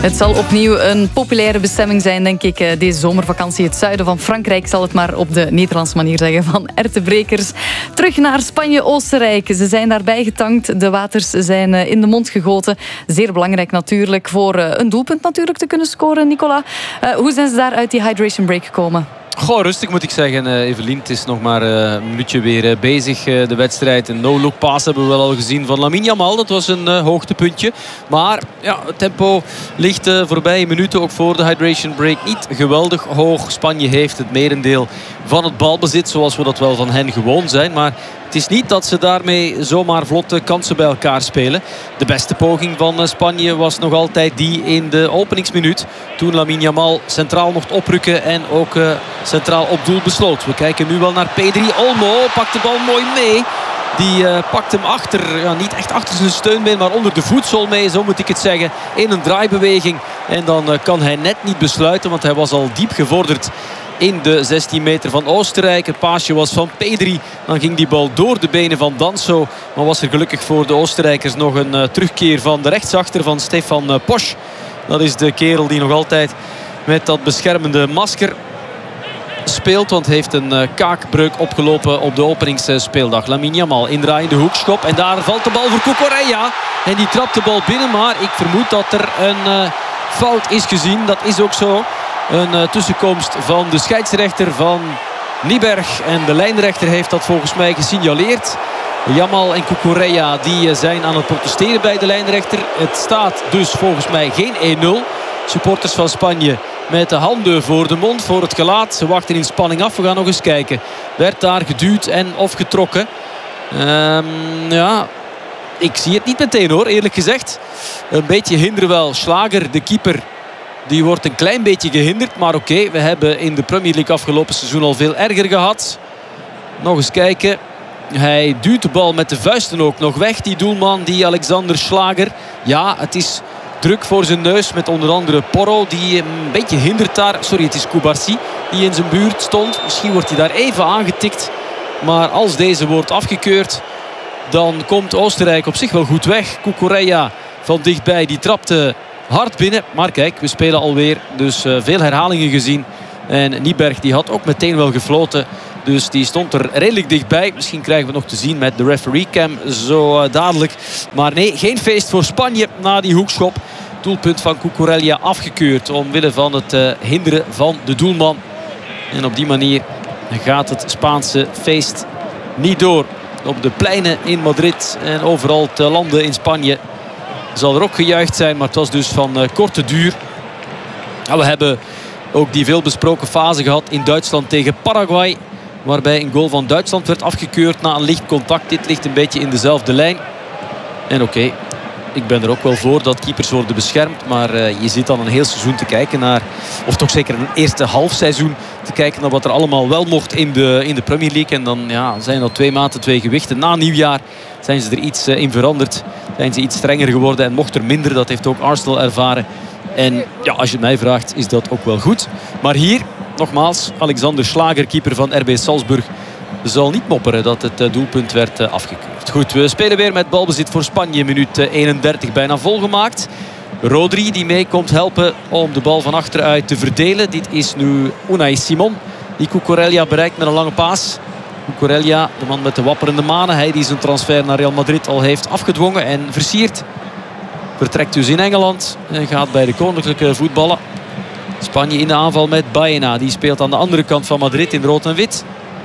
Het zal opnieuw een populaire bestemming zijn, denk ik, deze zomervakantie. Het zuiden van Frankrijk, zal het maar op de Nederlandse manier zeggen, van erwtenbrekers. Terug naar Spanje-Oostenrijk. Ze zijn daarbij getankt. De waters zijn in de mond gegoten. Zeer belangrijk natuurlijk voor een doelpunt natuurlijk te kunnen scoren, Nicola. Hoe zijn ze daar uit die hydration break gekomen? Goh, rustig moet ik zeggen. Evelien, het is nog maar een minuutje weer bezig, de wedstrijd. Een no-look pass hebben we wel al gezien van Lamine Yamal. Dat was een hoogtepuntje. Maar ja, het tempo ligt voorbije minuten ook voor de hydration break niet geweldig hoog. Spanje heeft het merendeel van het balbezit, zoals we dat wel van hen gewoon zijn. Maar het is niet dat ze daarmee zomaar vlotte kansen bij elkaar spelen. De beste poging van Spanje was nog altijd die in de openingsminuut. Toen Lamine Yamal centraal mocht oprukken en ook centraal op doel besloot. We kijken nu wel naar Pedri. Olmo pakt de bal mooi mee. Die pakt hem achter, ja, niet echt achter zijn steunbeen, maar onder de voedsel mee, zo moet ik het zeggen. In een draaibeweging. En dan kan hij net niet besluiten, want hij was al diep gevorderd in de 16 meter van Oostenrijk. Het paasje was van Pedri. Dan ging die bal door de benen van Danso. Maar was er gelukkig voor de Oostenrijkers nog een terugkeer van de rechtsachter van Stefan Posch. Dat is de kerel die nog altijd met dat beschermende masker speelt. Want heeft een kaakbreuk opgelopen op de openingsspeeldag. Lamine Yamal indraaiende hoekschop. En daar valt de bal voor Cucurella. En die trapt de bal binnen. Maar ik vermoed dat er een fout is gezien. Dat is ook zo. Een tussenkomst van de scheidsrechter van Nieberg. En de lijnrechter heeft dat volgens mij gesignaleerd. Yamal en Cucurella die zijn aan het protesteren bij de lijnrechter. Het staat dus volgens mij geen 1-0. Supporters van Spanje met de handen voor de mond, voor het gelaat. Ze wachten in spanning af. We gaan nog eens kijken. Werd daar geduwd en of getrokken? Ja, ik zie het niet meteen hoor, eerlijk gezegd. Een beetje hinderen wel. Schlager, de keeper, die wordt een klein beetje gehinderd. Maar oké, we hebben in de Premier League afgelopen seizoen al veel erger gehad. Nog eens kijken. Hij duwt de bal met de vuisten ook nog weg. Die doelman, die Alexander Schlager. Ja, het is druk voor zijn neus met onder andere Porro. Die een beetje hindert daar. Sorry, het is Koubarsi die in zijn buurt stond. Misschien wordt hij daar even aangetikt. Maar als deze wordt afgekeurd, dan komt Oostenrijk op zich wel goed weg. Cucurella van dichtbij, die trapte hard binnen. Maar kijk, we spelen alweer. Dus veel herhalingen gezien. En Nieberg die had ook meteen wel gefloten. Dus die stond er redelijk dichtbij. Misschien krijgen we het nog te zien met de referee cam zo dadelijk. Maar nee, geen feest voor Spanje na die hoekschop. Doelpunt van Cucurella afgekeurd omwille van het hinderen van de doelman. En op die manier gaat het Spaanse feest niet door. Op de pleinen in Madrid en overal te landen in Spanje zal er ook gejuicht zijn. Maar het was dus van korte duur. Ja, we hebben ook die veelbesproken fase gehad in Duitsland tegen Paraguay. Waarbij een goal van Duitsland werd afgekeurd na een licht contact. Dit ligt een beetje in dezelfde lijn. En oké, ik ben er ook wel voor dat keepers worden beschermd. Maar je zit dan een heel seizoen te kijken naar, of toch zeker een eerste half seizoen te kijken naar wat er allemaal wel mocht in de Premier League. En dan ja, zijn dat 2 maten, 2 gewichten. Na nieuwjaar zijn ze er iets in veranderd. Zijn ze iets strenger geworden en mocht er minder. Dat heeft ook Arsenal ervaren. En ja, als je het mij vraagt, is dat ook wel goed. Maar hier, nogmaals, Alexander Schlager, keeper van RB Salzburg, zal niet mopperen dat het doelpunt werd afgekeurd. Goed, we spelen weer met balbezit voor Spanje. Minuut 31 bijna volgemaakt. Rodri die mee komt helpen om de bal van achteruit te verdelen. Dit is nu Unai Simon die Cucurella bereikt met een lange paas. Cucurella, de man met de wapperende manen. Hij die zijn transfer naar Real Madrid al heeft afgedwongen en versierd. Vertrekt dus in Engeland en gaat bij de koninklijke voetballen. Spanje in de aanval met Baena. Die speelt aan de andere kant van Madrid in rood en wit.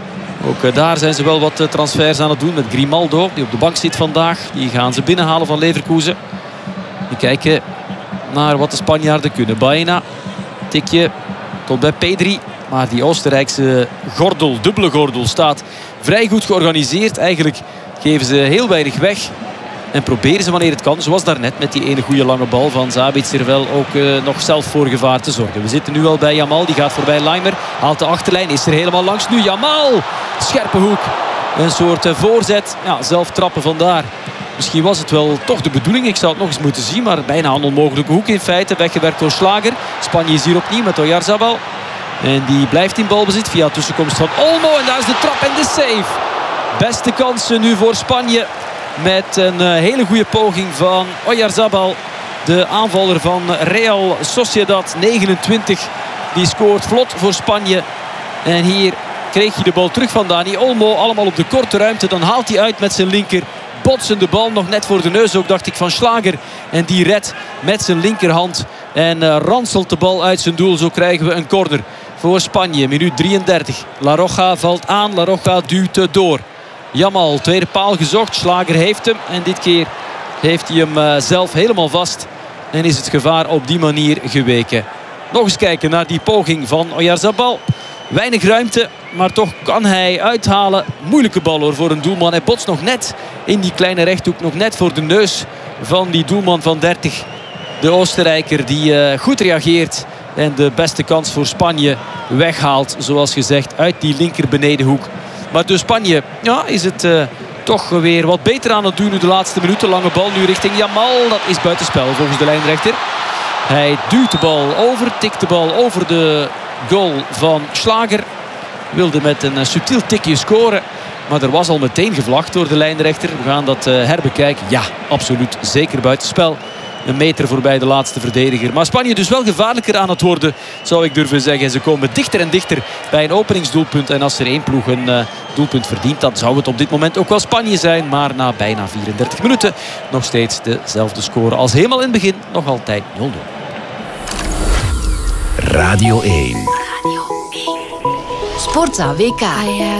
Ook daar zijn ze wel wat transfers aan het doen. Met Grimaldo, die op de bank zit vandaag. Die gaan ze binnenhalen van Leverkusen. We kijken naar wat de Spanjaarden kunnen. Baena, tikje tot bij Pedri. Maar die Oostenrijkse gordel, dubbele gordel, staat vrij goed georganiseerd. Eigenlijk geven ze heel weinig weg. En proberen ze wanneer het kan, zoals daarnet met die ene goede lange bal van Sabitzer wel ook nog zelf voor gevaar te zorgen. We zitten nu al bij Yamal, die gaat voorbij Leimer. Haalt de achterlijn, is er helemaal langs nu. Yamal! Scherpe hoek. Een soort voorzet. Ja, zelf trappen vandaar. Misschien was het wel toch de bedoeling. Ik zou het nog eens moeten zien. Maar bijna een onmogelijke hoek in feite. Weggewerkt door Schlager. Spanje is hier opnieuw met Oyarzabal. En die blijft in balbezit via tussenkomst van Olmo. En daar is de trap en de save. Beste kansen nu voor Spanje. Met een hele goede poging van Oyarzabal. De aanvaller van Real Sociedad, 29. Die scoort vlot voor Spanje. En hier kreeg hij de bal terug van Dani Olmo. Allemaal op de korte ruimte. Dan haalt hij uit met zijn linker. Botsende bal nog net voor de neus ook, dacht ik, van Schlager. En die redt met zijn linkerhand. En ranselt de bal uit zijn doel. Zo krijgen we een corner voor Spanje. Minuut 33. La Roja valt aan. La Roja duwt door. Jamal, tweede paal gezocht. Schlager heeft hem. En dit keer heeft hij hem zelf helemaal vast. En is het gevaar op die manier geweken. Nog eens kijken naar die poging van Oyarzabal. Weinig ruimte, maar toch kan hij uithalen. Moeilijke bal hoor voor een doelman. Hij botst nog net in die kleine rechthoek. Nog net voor de neus van die doelman van 30. De Oostenrijker die goed reageert. En de beste kans voor Spanje weghaalt. Zoals gezegd uit die linker benedenhoek. Maar dus Spanje is het toch weer wat beter aan het doen nu de laatste minuten. Lange bal nu richting Jamal. Dat is buitenspel volgens de lijnrechter. Hij duwt de bal over. Tikt de bal over de goal van Schlager. Wilde met een subtiel tikje scoren. Maar er was al meteen gevlacht door de lijnrechter. We gaan dat herbekijken. Ja, absoluut. Zeker buitenspel. Een meter voorbij de laatste verdediger. Maar Spanje dus wel gevaarlijker aan het worden, zou ik durven zeggen. Ze komen dichter en dichter bij een openingsdoelpunt. En als er één ploeg een doelpunt verdient, dan zou het op dit moment ook wel Spanje zijn. Maar na bijna 34 minuten nog steeds dezelfde score als helemaal in het begin. Nog altijd 0-0. Radio 1. Sportza WK.